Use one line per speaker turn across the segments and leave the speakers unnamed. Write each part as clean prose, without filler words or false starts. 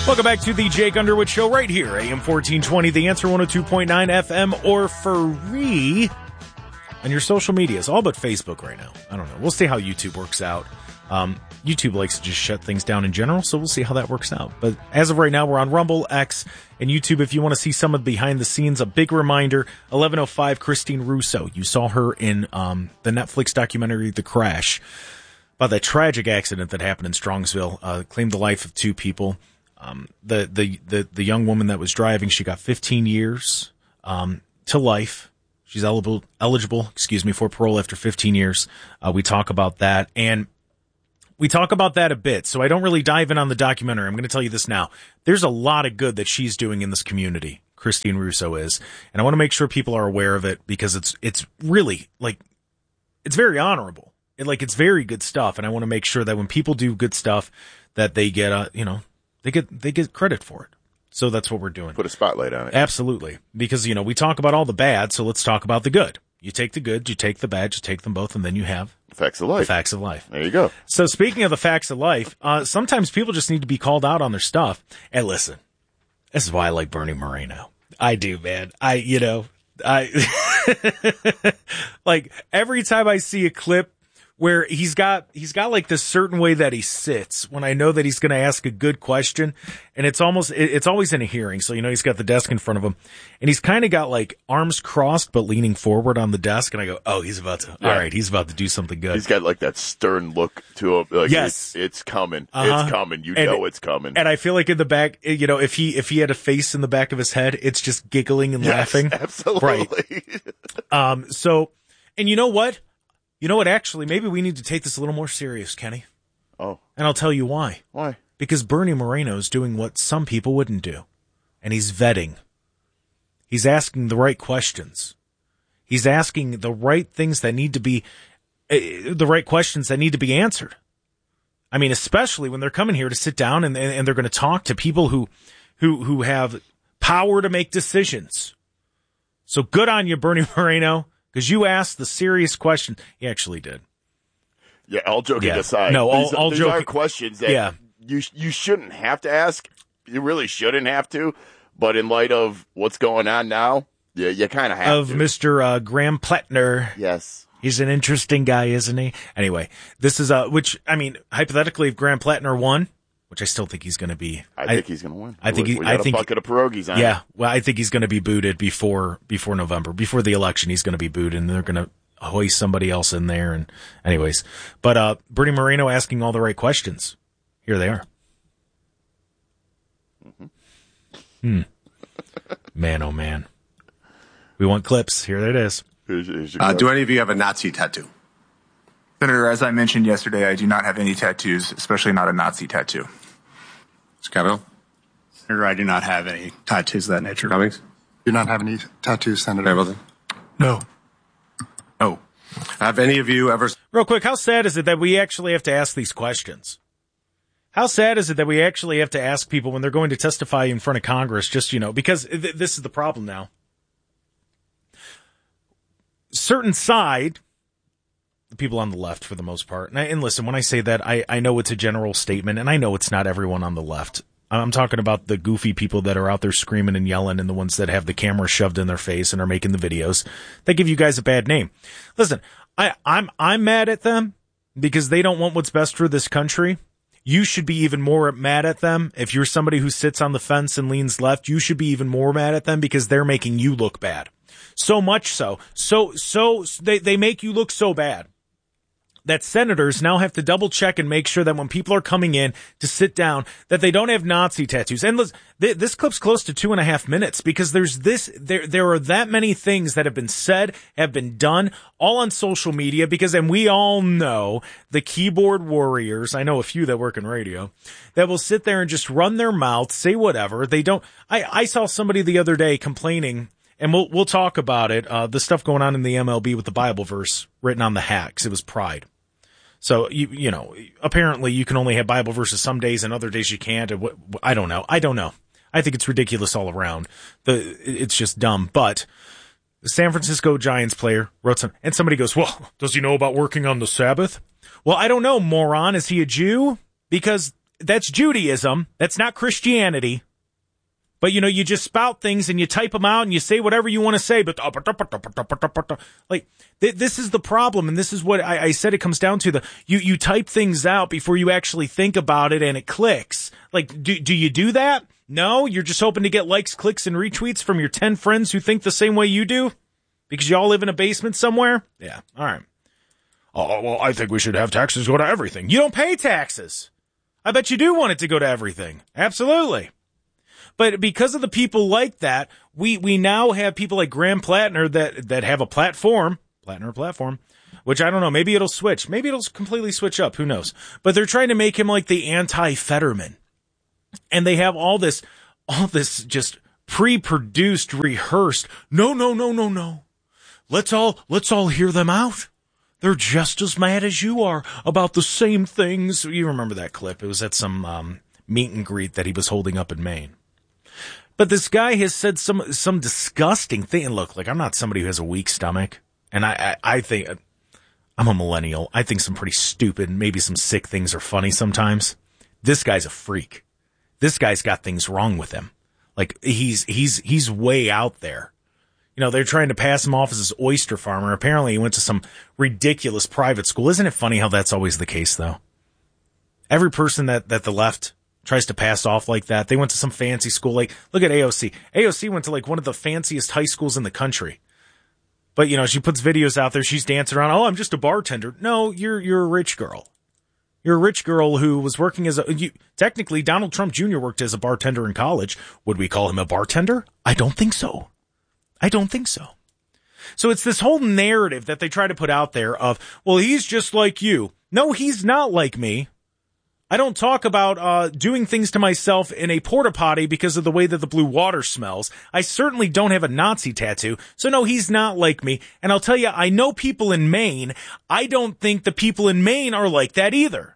Welcome back to the Jake Underwood Show right here, AM 1420, The Answer 102.9 FM, or free on your social medias, all but Facebook right now. I don't know. We'll see how YouTube works out. YouTube likes to just shut things down in general, so we'll see how that works out. But as of right now, we're on Rumble, X, and YouTube. If you want to see some of the behind the scenes, a big reminder, 11:05, Christine Russo. You saw her in the Netflix documentary, The Crash, about that tragic accident that happened in Strongsville, claimed the life of two people. The young woman that was driving, she got 15 years to life. She's eligible, for parole after 15 years. We talk about that, and we talk about that a bit, so I don't really dive in on the documentary. I'm going to tell you this now. There's a lot of good that she's doing in this community, Christine Russo is, and I want to make sure people are aware of it because it's really, it's very honorable. It's very good stuff, and I want to make sure that when people do good stuff that they get, they get credit for it. So that's what we're doing.
Put a spotlight on it.
Absolutely. Because, we talk about all the bad, so let's talk about the good. You take the good, you take the bad, you take them both, and then you have
facts of life.
The facts of life.
There you go.
So speaking of the facts of life, sometimes people just need to be called out on their stuff. And listen, this is why I like Bernie Moreno. I do, man. Every time I see a clip where he's got like this certain way that he sits when I know that he's going to ask a good question, and it's always in a hearing. So, he's got the desk in front of him, and he's kind of got like arms crossed, but leaning forward on the desk. And I go, oh, he's about to do something good.
He's got like that stern look to him. Like,
yes.
It's coming.
Uh-huh.
It's coming. It's coming.
And I feel like in the back, if he had a face in the back of his head, it's just giggling and laughing.
Absolutely.
Right. And you know what? Actually, maybe we need to take this a little more serious, Kenny.
Oh.
And I'll tell you why.
Why?
Because Bernie Moreno is doing what some people wouldn't do. And he's vetting. He's asking the right questions. He's asking the right things that need to be, the right questions that need to be answered. I mean, especially when they're coming here to sit down and they're going to talk to people who have power to make decisions. So good on you, Bernie Moreno. Because you asked the serious question. He actually did.
Yeah, all joking aside.
No, all
these
joking.
are questions that you shouldn't have to ask. You really shouldn't have to. But in light of what's going on now, you kind of have to.
Of Mr. Graham Pletner.
Yes.
He's an interesting guy, isn't he? Anyway, this is hypothetically, if Graham Pletner won, which I still think he's going to be.
I think he's going to win.
I think
we got a bucket of pierogies on it.
Yeah, well, I think he's going to be booted before November. Before the election, he's going to be booted, and they're going to hoist somebody else in there. And anyways, but Bernie Moreno asking all the right questions. Here they are. Mm-hmm. Man, oh man. We want clips. Here it is.
Do any of you have a Nazi tattoo?
Senator, as I mentioned yesterday, I do not have any tattoos, especially not a Nazi tattoo.
Mr. Kavanaugh?
Senator, I do not have any tattoos of that nature.
Cummings?
Do not have any tattoos, Senator.
Hamilton?
No.
Oh. Have any of you ever...
Real quick, how sad is it that we actually have to ask these questions? How sad is it that we actually have to ask people when they're going to testify in front of Congress, just, because this is the problem now. Certain side... the people on the left for the most part. And listen, when I say that, I know it's a general statement, and I know it's not everyone on the left. I'm talking about the goofy people that are out there screaming and yelling and the ones that have the camera shoved in their face and are making the videos. They give you guys a bad name. Listen, I'm mad at them because they don't want what's best for this country. You should be even more mad at them. If you're somebody who sits on the fence and leans left, you should be even more mad at them because they're making you look bad. So much so they make you look so bad that senators now have to double check and make sure that when people are coming in to sit down, that they don't have Nazi tattoos. And listen, this clip's close to 2.5 minutes because there are that many things that have been said, have been done, all on social media and we all know the keyboard warriors, I know a few that work in radio, that will sit there and just run their mouth, say whatever. They don't, I saw somebody the other day complaining, and we'll talk about it, the stuff going on in the MLB with the Bible verse written on the hat, 'cause it was pride. So, apparently you can only have Bible verses some days and other days you can't. I don't know. I think it's ridiculous all around. It's just dumb. But the San Francisco Giants player wrote and somebody goes, well, does he know about working on the Sabbath? Well, I don't know, moron. Is he a Jew? Because that's Judaism. That's not Christianity. But, you know, you just spout things and you type them out and you say whatever you want to say. But like, this is the problem. And this is what I said it comes down to. You type things out before you actually think about it and it clicks. Like, do you do that? No, you're just hoping to get likes, clicks, and retweets from your 10 friends who think the same way you do? Because you all live in a basement somewhere? Yeah, all right. Oh, well, I think we should have taxes go to everything. You don't pay taxes. I bet you do want it to go to everything. Absolutely. But because of the people like that, we now have people like Graham Plattner that have a platform, which I don't know, maybe it'll switch. Maybe it'll completely switch up. Who knows? But they're trying to make him like the anti-Fetterman. And they have all this just pre-produced, rehearsed. No. Let's all hear them out. They're just as mad as you are about the same things. You remember that clip? It was at some meet and greet that he was holding up in Maine. But this guy has said some disgusting thing. And look, like, I'm not somebody who has a weak stomach. And I think I'm a millennial. I think some pretty stupid, maybe some sick things are funny sometimes. This guy's a freak. This guy's got things wrong with him. Like, he's way out there. You know, they're trying to pass him off as this oyster farmer. Apparently he went to some ridiculous private school. Isn't it funny how that's always the case, though? Every person that the left tries to pass off like that, they went to some fancy school. Like, look at AOC. AOC went to like one of the fanciest high schools in the country. But, you know, she puts videos out there. She's dancing around. Oh, I'm just a bartender. No, you're a rich girl. You're a rich girl who was working technically, Donald Trump Jr. worked as a bartender in college. Would we call him a bartender? I don't think so. So it's this whole narrative that they try to put out there of, well, he's just like you. No, he's not like me. I don't talk about doing things to myself in a porta potty because of the way that the blue water smells. I certainly don't have a Nazi tattoo. So no, he's not like me. And I'll tell you, I know people in Maine. I don't think the people in Maine are like that either.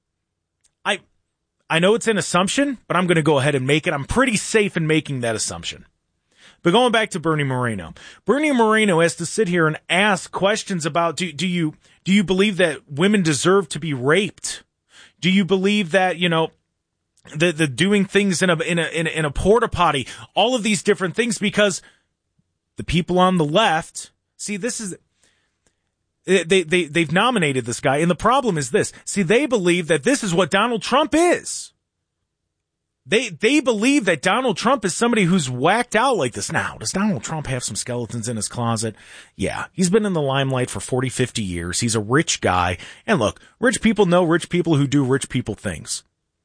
I know it's an assumption, but I'm going to go ahead and make it. I'm pretty safe in making that assumption. But going back to Bernie Moreno. Bernie Moreno has to sit here and ask questions about, do you believe that women deserve to be raped? Do you believe that, you know, the doing things in a porta potty, all of these different things, because the people on the left, see, this is, they've nominated this guy. And the problem is this. See, they believe that this is what Donald Trump is. They believe that Donald Trump is somebody who's whacked out like this. Now, does Donald Trump have some skeletons in his closet? Yeah. He's been in the limelight for 40, 50 years. He's a rich guy. And look, rich people know rich people who do rich people things.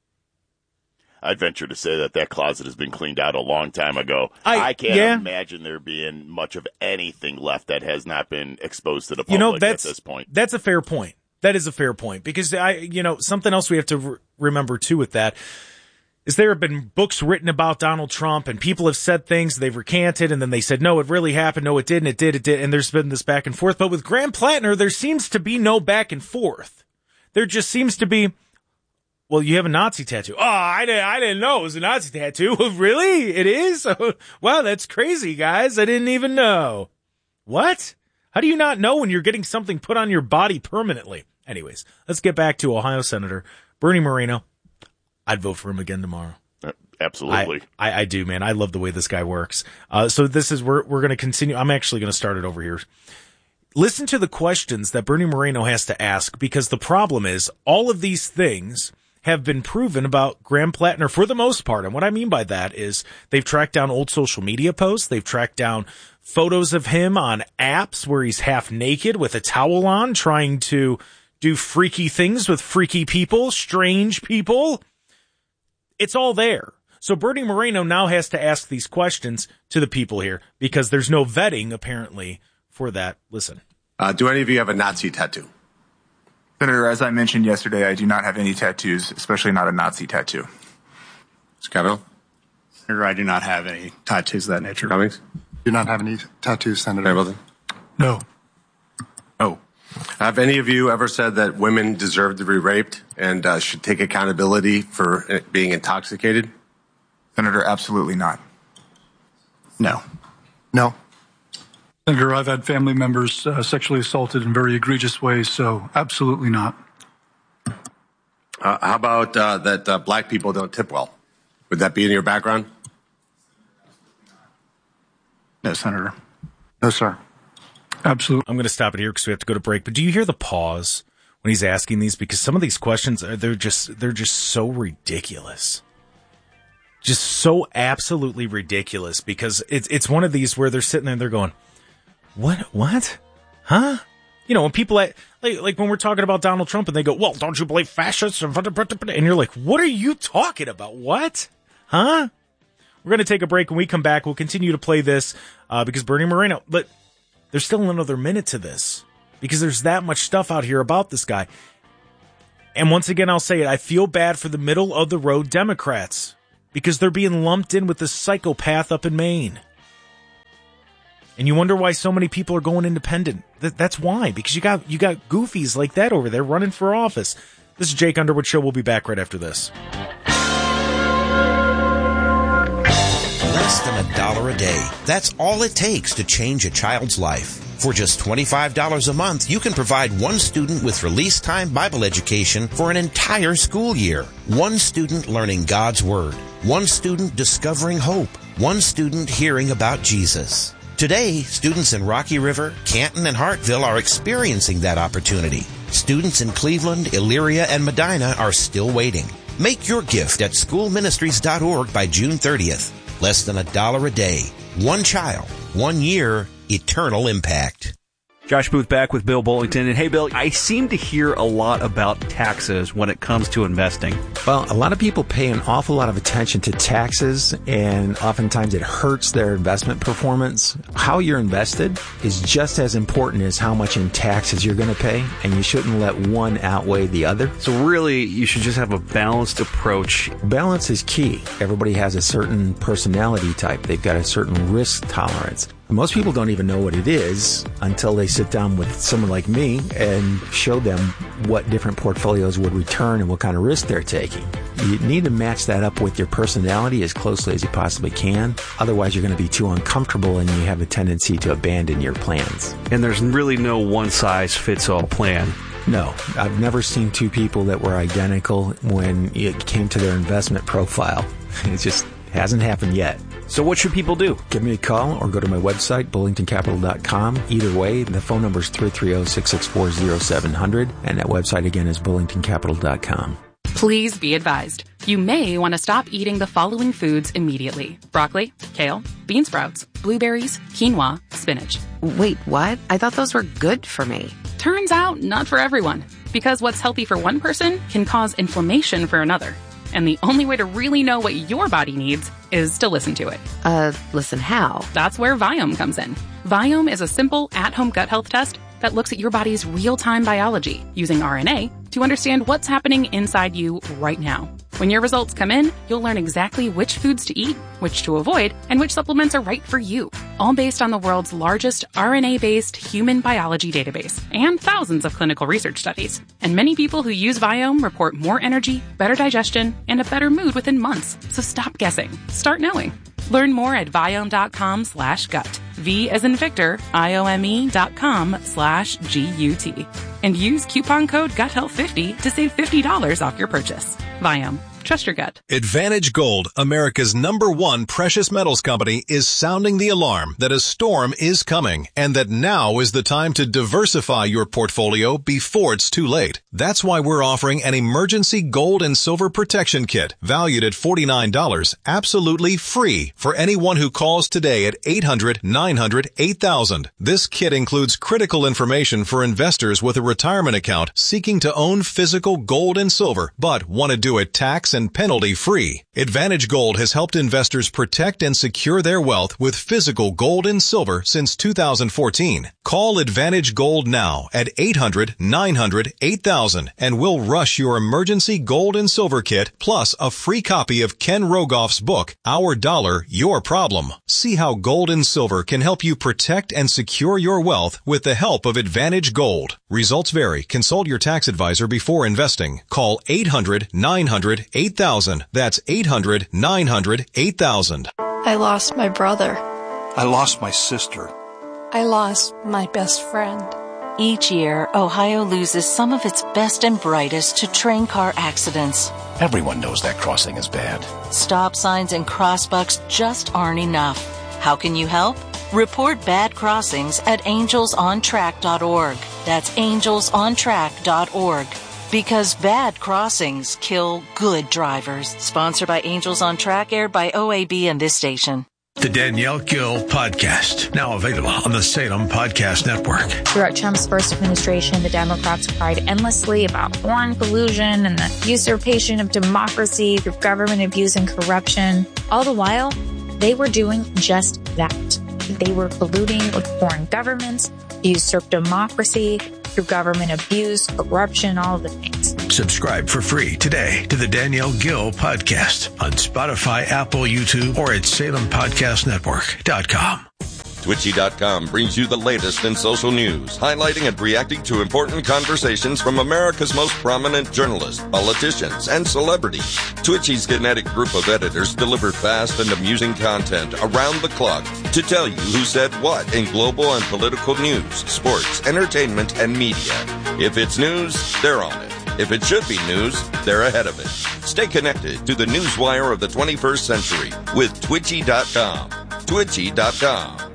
I'd venture to say that closet has been cleaned out a long time ago. I can't imagine there being much of anything left that has not been exposed to the public at this point.
That's a fair point. That is a fair point. Because, something else we have to remember, too, with that is there have been books written about Donald Trump, and people have said things, they've recanted, and then they said, no, it really happened, no, it didn't, it did, and there's been this back and forth. But with Graham Plattner, there seems to be no back and forth. There just seems to be, well, you have a Nazi tattoo. Oh, I didn't know it was a Nazi tattoo. Really? It is? Wow, that's crazy, guys. I didn't even know. What? How do you not know when you're getting something put on your body permanently? Anyways, let's get back to Ohio Senator Bernie Moreno. I'd vote for him again tomorrow.
Absolutely.
I do, man. I love the way this guy works. So this is, we're going to continue. I'm actually going to start it over here. Listen to the questions that Bernie Moreno has to ask, because the problem is all of these things have been proven about Graham Plattner for the most part. And what I mean by that is they've tracked down old social media posts. They've tracked down photos of him on apps where he's half naked with a towel on, trying to do freaky things with freaky people, strange people. It's all there. So Bernie Moreno now has to ask these questions to the people here because there's no vetting, apparently, for that. Listen.
Do any of you have a Nazi tattoo?
Senator, as I mentioned yesterday, I do not have any tattoos, especially not a Nazi tattoo.
Scott?
Senator, I do not have any tattoos of that nature.
Cummings?
Do not have any tattoos, Senator.
Hamilton?
No.
Oh. Have any of you ever said that women deserve to be raped and should take accountability for being intoxicated?
Senator, absolutely not.
No.
No.
Senator, I've had family members sexually assaulted in very egregious ways, so absolutely not.
How about that black people don't tip well? Would that be in your background?
No, Senator.
No, sir.
Absolutely.
I'm going to stop it here because we have to go to break. But do you hear the pause when he's asking these? Because some of these questions, they're just so ridiculous. Just so absolutely ridiculous, because it's one of these where they're sitting there and they're going, what? Huh? You know, when people like when we're talking about Donald Trump and they go, well, don't you believe fascists? And you're like, what are you talking about? What? Huh? We're going to take a break. When we come back, we'll continue to play this because Bernie Moreno, but there's still another minute to this because there's that much stuff out here about this guy. And once again, I'll say it. I feel bad for the middle of the road Democrats because they're being lumped in with this psychopath up in Maine. And you wonder why so many people are going independent. That's why, because you got goofies like that over there running for office. This is Jake Underwood Show. We'll be back right after this.
Less than $1 a day. That's all it takes to change a child's life. For just $25 a month, you can provide one student with release time Bible education for an entire school year. One student learning God's Word. One student discovering hope. One student hearing about Jesus. Today, students in Rocky River, Canton, and Hartville are experiencing that opportunity. Students in Cleveland, Elyria, and Medina are still waiting. Make your gift at schoolministries.org by June 30th. Less than $1 a day. One child, 1 year, eternal impact.
Josh Booth back with Bill Bullington. And hey, Bill, I seem to hear a lot about taxes when it comes to investing.
Well, a lot of people pay an awful lot of attention to taxes, and oftentimes it hurts their investment performance. How you're invested is just as important as how much in taxes you're going to pay, and you shouldn't let one outweigh the other.
So really, you should just have a balanced approach.
Balance is key. Everybody has a certain personality type. They've got a certain risk tolerance. Most people don't even know what it is until they sit down with someone like me and show them what different portfolios would return and what kind of risk they're taking. You need to match that up with your personality as closely as you possibly can. Otherwise, you're going to be too uncomfortable and you have a tendency to abandon your plans.
And there's really no one-size-fits-all plan.
No, I've never seen two people that were identical when it came to their investment profile. It just hasn't happened yet.
So what should people do?
Give me a call or go to my website, bullingtoncapital.com. Either way, the phone number is 330-664-0700, and that website again is bullingtoncapital.com.
Please be advised. You may want to stop eating the following foods immediately. Broccoli, kale, bean sprouts, blueberries, quinoa, spinach.
Wait, what? I thought those were good for me.
Turns out, not for everyone. Because what's healthy for one person can cause inflammation for another. And the only way to really know what your body needs is to listen to it.
Listen how?
That's where Viome comes in. Viome is a simple at-home gut health test that looks at your body's real-time biology using RNA to understand what's happening inside you right now. When your results come in, you'll learn exactly which foods to eat, which to avoid, and which supplements are right for you. All based on the world's largest RNA-based human biology database and thousands of clinical research studies. And many people who use Viome report more energy, better digestion, and a better mood within months. So stop guessing. Start knowing. Learn more at Viome.com/gut. V as in Victor, IOME.com/GUT. And use coupon code GUTHEALTH50 to save $50 off your purchase. Viome. Trust your gut.
Advantage Gold, America's #1 precious metals company, is sounding the alarm that a storm is coming and that now is the time to diversify your portfolio before it's too late. That's why we're offering an emergency gold and silver protection kit valued at $49, absolutely free for anyone who calls today at 800-900-8000. This kit includes critical information for investors with a retirement account seeking to own physical gold and silver, but want to do it tax and penalty free. Advantage Gold has helped investors protect and secure their wealth with physical gold and silver since 2014. Call Advantage Gold now at 800-900-8000 and we'll rush your emergency gold and silver kit plus a free copy of Ken Rogoff's book, Our Dollar, Your Problem. See how gold and silver can help you protect and secure your wealth with the help of Advantage Gold. Results vary. Consult your tax advisor before investing. Call 800-900-8000. That's 800-900-8000.
I lost my brother.
I lost my sister.
I lost my best friend. Each year, Ohio loses some of its best and brightest to train car accidents.
Everyone knows that crossing is bad.
Stop signs and crossbucks just aren't enough. How can you help? Report bad crossings at angelsontrack.org. That's angelsontrack.org. Because bad crossings kill good drivers. Sponsored by Angels on Track, aired by OAB and this station.
The Danielle Gill Podcast, now available on the Salem Podcast Network.
Throughout Trump's first administration, the Democrats cried endlessly about foreign collusion and the usurpation of democracy through government abuse and corruption. All the while, they were doing just that. They were colluding with foreign governments, usurp democracy through government abuse, corruption, all of the things.
Subscribe for free today to the Danielle Gill Podcast on Spotify, Apple, YouTube, or at SalemPodcastNetwork.com.
Twitchy.com brings you the latest in social news, highlighting and reacting to important conversations from America's most prominent journalists, politicians, and celebrities. Twitchy's kinetic group of editors deliver fast and amusing content around the clock to tell you who said what in global and political news, sports, entertainment, and media. If it's news, they're on it. If it should be news, they're ahead of it. Stay connected to the newswire of the 21st century with Twitchy.com. Twitchy.com.